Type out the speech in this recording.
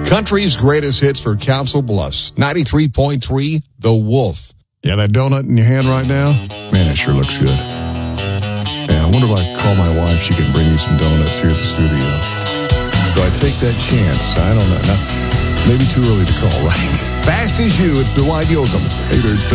Country's greatest hits for Council Bluffs. 93.3, The Wolf. Yeah, that donut in your hand right now? Man, it sure looks good. Yeah, I wonder if I call my wife, she can bring me some donuts here at the studio. Do I take that chance? I don't know. Maybe too early to call, right? Fast as you, it's Dwight Yoakam. Hey there, it's